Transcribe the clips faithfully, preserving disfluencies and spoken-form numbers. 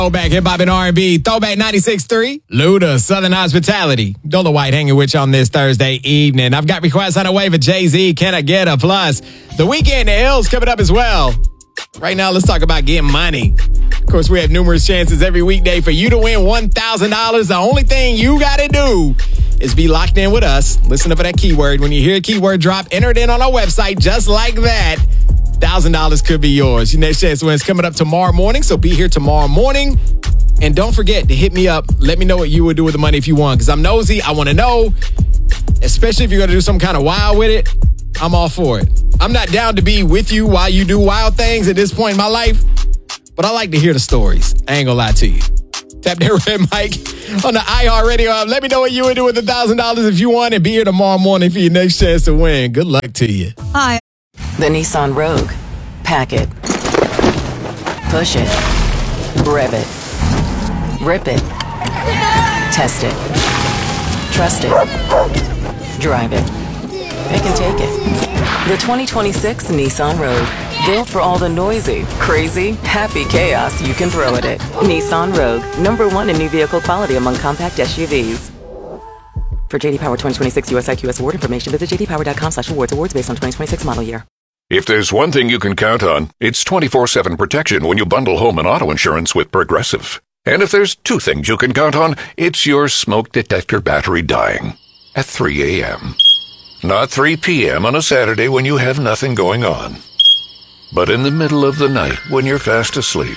Throwback hip hop and R and B. Throwback ninety-six point three. Luda, Southern Hospitality. Dola White hanging with you on this Thursday evening. I've got requests on the way for Jay-Z. Can I get a plus? The Weekend, the Hills coming up as well. Right now, let's talk about getting money. Of course, we have numerous chances every weekday for you to win one thousand dollars. The only thing you got to do is be locked in with us. Listen up for that keyword. When you hear a keyword drop, enter it in on our website just like that. one thousand dollars could be yours. Your next chance to win is coming up tomorrow morning, so be here tomorrow morning. And don't forget to hit me up. Let me know what you would do with the money if you won, because I'm nosy. I want to know, especially if you're going to do some kind of wild with it. I'm all for it. I'm not down to be with you while you do wild things at this point in my life, but I like to hear the stories. I ain't going to lie to you. Tap that red mic on the iHeartRadio app. Let me know what you would do with one thousand dollars if you won, and be here tomorrow morning for your next chance to win. Good luck to you. Hi. The Nissan Rogue. Pack it. Push it. Rev it. Rip it. Test it. Trust it. Drive it. Pick and take it. The twenty twenty-six Nissan Rogue. Built for all the noisy, crazy, happy chaos you can throw at it. Nissan Rogue. Number one in new vehicle quality among compact S U Vs. For J D Power twenty twenty-six U S I Q S award information, visit j d power dot com slash awards. Awards based on twenty twenty-six model year. If there's one thing you can count on, it's twenty-four seven protection when you bundle home and auto insurance with Progressive. And if there's two things you can count on, it's your smoke detector battery dying at three a.m. Not three p.m. on a Saturday when you have nothing going on, but in the middle of the night when you're fast asleep.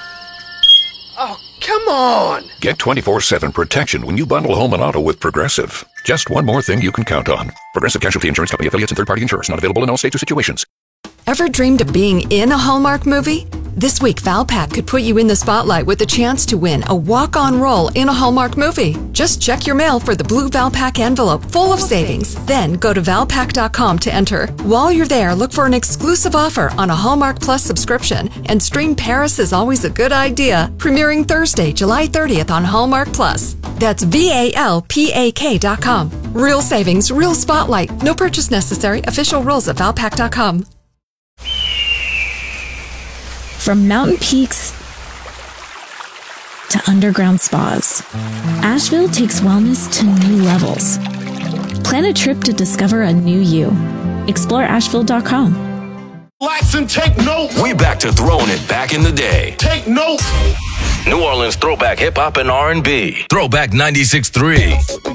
Oh, come on! Get twenty-four seven protection when you bundle home and auto with Progressive. Just one more thing you can count on. Progressive Casualty Insurance Company, affiliates, and third-party insurers. Not available in all states or situations. Ever dreamed of being in a Hallmark movie? This week, Valpak could put you in the spotlight with a chance to win a walk-on role in a Hallmark movie. Just check your mail for the blue Valpak envelope full of savings. Then go to valpak dot com to enter. While you're there, look for an exclusive offer on a Hallmark Plus subscription, and stream Paris is Always a Good Idea, premiering Thursday, July thirtieth on Hallmark Plus. That's V A L P A K dot com. Real savings, real spotlight. No purchase necessary. Official rules at valpak dot com. From mountain peaks to underground spas, Asheville takes wellness to new levels. Plan a trip to discover a new you. Explore asheville dot com. Relax and take notes. We back to throwing it back in the day. Take notes. New Orleans throwback hip hop and R and B. Throwback ninety-six point three.